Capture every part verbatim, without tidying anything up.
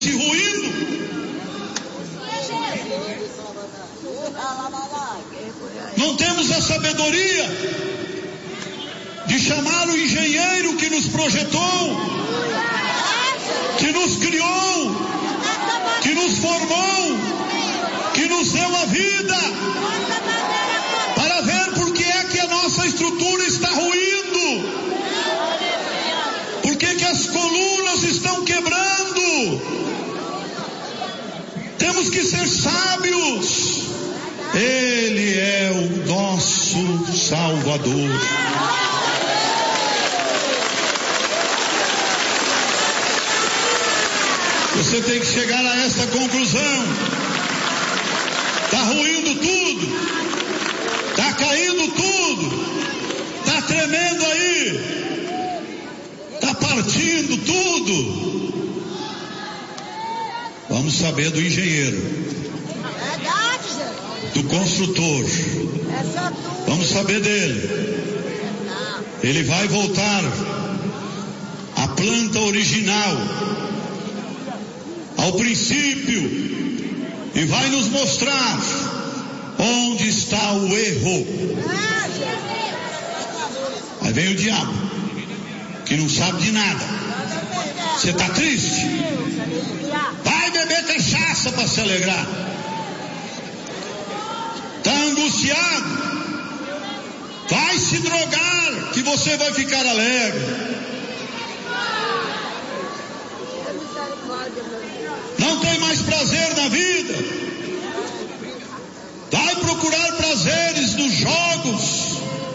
se ruindo. Não temos a sabedoria de chamar o engenheiro que nos projetou, que nos criou, que nos formou, que nos deu a vida, para ver por que é que a nossa estrutura está ruindo, por que que as colunas estão quebrando. Temos que ser sábios. Ele é o nosso Salvador. Você tem que chegar a esta conclusão. Está ruindo tudo, está caindo tudo, está tremendo aí, está partindo tudo. Vamos saber do engenheiro, do construtor, vamos saber dele. Ele vai voltar à planta original, ao princípio, e vai nos mostrar onde está o erro. Aí vem o diabo, que não sabe de nada. Você está triste? Vai beber cachaça para se alegrar. Está angustiado? Vai se drogar, que você vai ficar alegre. Não tem mais prazer na vida? Vai procurar prazeres nos jogos,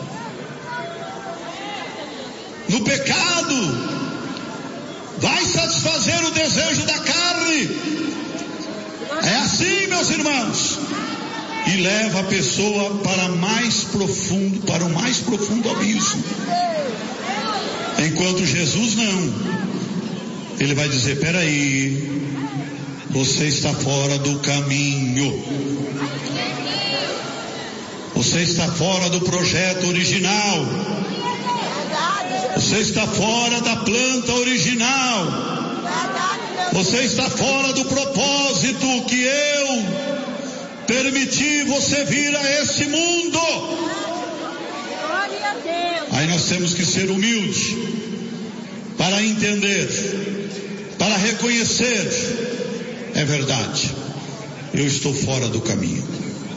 no pecado. Vai satisfazer o desejo da carne. É assim, meus irmãos. E leva a pessoa para mais profundo, para o mais profundo abismo. Enquanto Jesus não. Ele vai dizer: peraí, você está fora do caminho. Você está fora do projeto original. Você está fora da planta original. Você está fora do propósito que eu permiti você vir a esse mundo. Aí nós temos que ser humildes para entender, para reconhecer. É verdade, eu estou fora do caminho.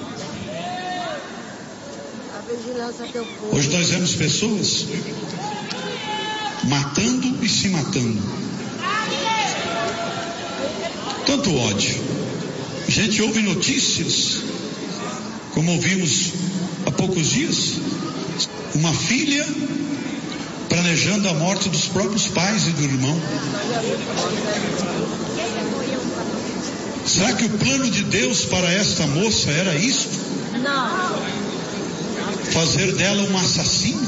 Hoje nós vemos pessoas matando e se matando. Tanto ódio. A gente ouve notícias, como ouvimos há poucos dias, uma filha planejando a morte dos próprios pais e do irmão. Será que o plano de Deus para esta moça era isto? Não. Fazer dela uma assassina?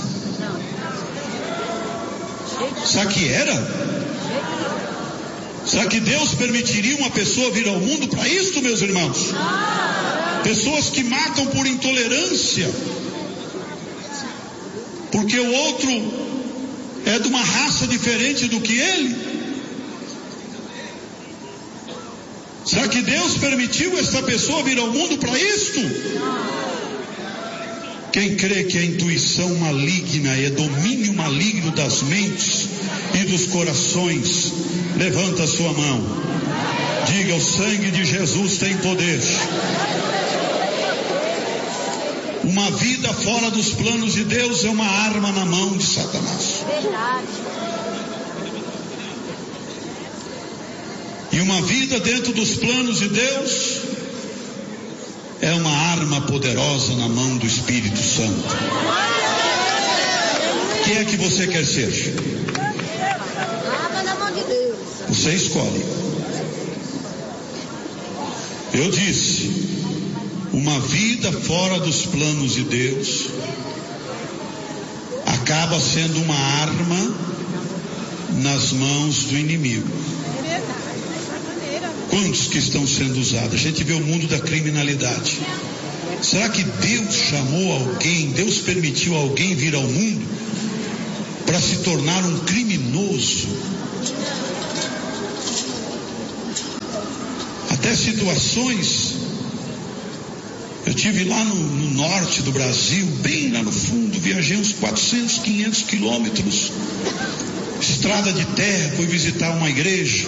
Será que era? Será que Deus permitiria uma pessoa vir ao mundo para isto, meus irmãos? Pessoas que matam por intolerância, porque o outro é de uma raça diferente do que ele. Será que Deus permitiu esta pessoa vir ao mundo para isto? Quem crê que a intuição maligna é domínio maligno das mentes e dos corações, levanta a sua mão. Diga: o sangue de Jesus tem poder. Uma vida fora dos planos de Deus é uma arma na mão de Satanás. E uma vida dentro dos planos de Deus é uma arma poderosa na mão do Espírito Santo. Quem é que você quer ser? Você escolhe. Eu disse, uma vida fora dos planos de Deus acaba sendo uma arma nas mãos do inimigo. Quantos que estão sendo usados? A gente vê o mundo da criminalidade. Será que Deus chamou alguém, Deus permitiu alguém vir ao mundo para se tornar um criminoso? até situações. Eu tive lá no, no norte do Brasil, bem lá no fundo, viajei uns quatrocentos, quinhentos quilômetros, estrada de terra, fui visitar uma igreja.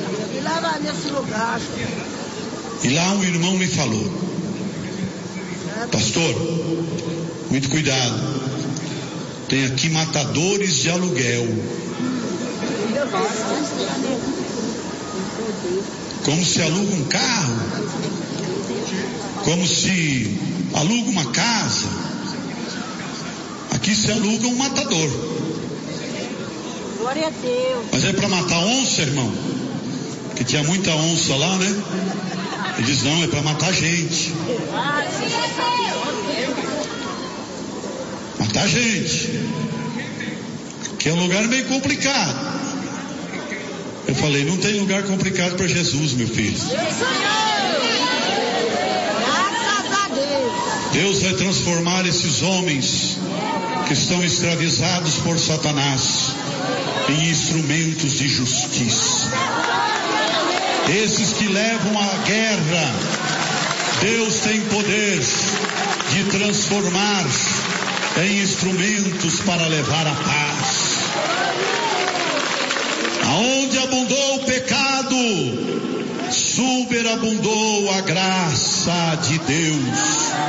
E lá um irmão me falou: pastor, muito cuidado, tem aqui matadores de aluguel. Como se aluga um carro, como se aluga uma casa, aqui se aluga um matador. Glória a Deus. Mas é para matar onça, irmão? Que tinha muita onça lá, né? Ele diz: não, é para matar gente. Matar gente. Que é um lugar meio complicado. Eu falei: não tem lugar complicado para Jesus, meu filho. Deus vai transformar esses homens que estão escravizados por Satanás em instrumentos de justiça. Esses que levam a guerra, Deus tem poder de transformar em instrumentos para levar a paz. Aonde abundou o pecado, superabundou a graça de Deus.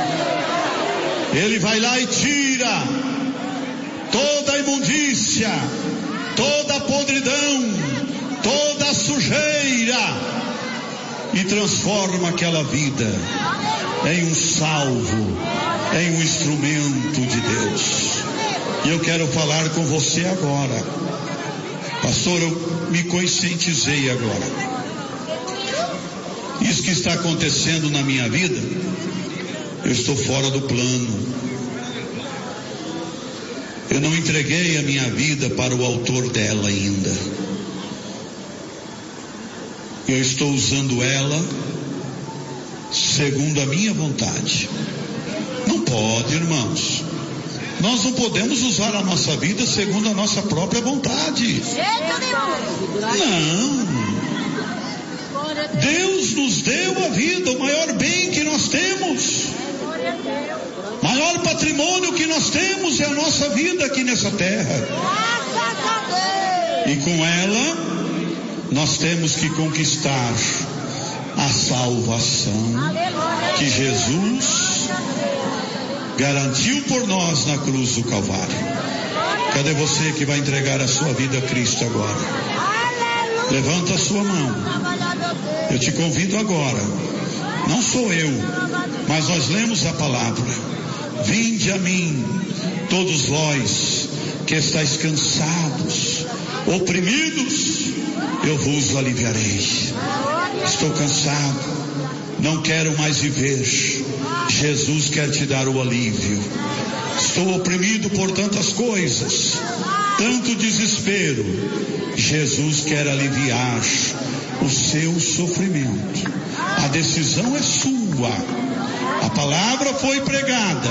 Ele vai lá e tira toda a imundícia, toda a podridão, toda a sujeira e transforma aquela vida em um salvo, em um instrumento de Deus. E eu quero falar com você agora. Pastor, eu me conscientizei agora. Isso que está acontecendo na minha vida, eu estou fora do plano. Eu não entreguei a minha vida para o autor dela ainda. Eu estou usando ela segundo a minha vontade. Não pode, irmãos. Nós não podemos usar a nossa vida segundo a nossa própria vontade. Não. Deus nos deu a vida, o maior bem que nós temos. O maior patrimônio que nós temos é a nossa vida aqui nessa terra. E com ela, nós temos que conquistar a salvação que Jesus garantiu por nós na cruz do Calvário. Cadê você que vai entregar a sua vida a Cristo agora? Levanta a sua mão. Eu te convido agora. Não sou eu, mas nós lemos a palavra. Vinde a mim, todos vós que estáis cansados, oprimidos, eu vos aliviarei. Estou cansado, não quero mais viver. Jesus quer te dar o alívio. Estou oprimido por tantas coisas, tanto desespero. Jesus quer aliviar o seu sofrimento. A decisão é sua. A palavra foi pregada.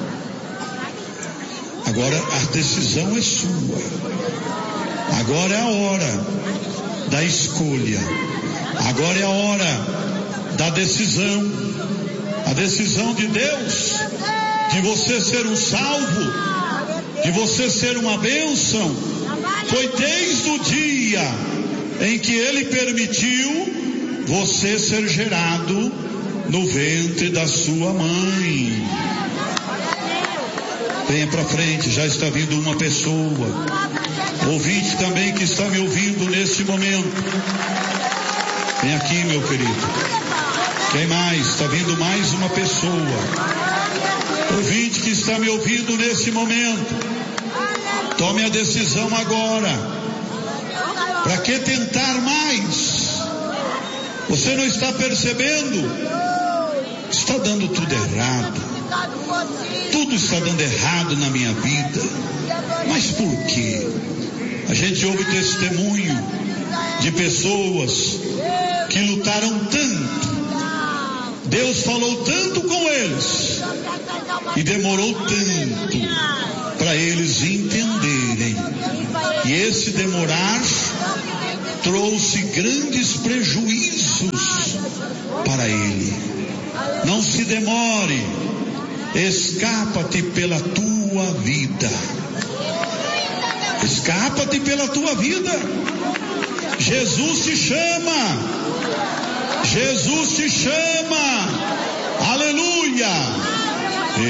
Agora a decisão é sua. Agora é a hora da escolha. Agora é a hora da decisão. A decisão de Deus de você ser um salvo, de você ser uma bênção, foi desde o dia em que Ele permitiu você ser gerado no ventre da sua mãe. Venha para frente, já está vindo uma pessoa. Ouvinte também que está me ouvindo neste momento. Vem aqui, meu querido. Quem mais? Está vindo mais uma pessoa. Ouvinte que está me ouvindo nesse momento. Tome a decisão agora. Para que tentar mais? Você não está percebendo? Está dando tudo errado. Tudo está dando errado na minha vida. Mas por quê? A gente ouve testemunho de pessoas que lutaram tanto. Deus falou tanto com eles e demorou tanto para eles entenderem. E esse demorar trouxe grandes prejuízos para Ele. Não se demore, escapa-te pela tua vida. Escapa-te pela tua vida. Jesus te chama. Jesus te chama. Aleluia.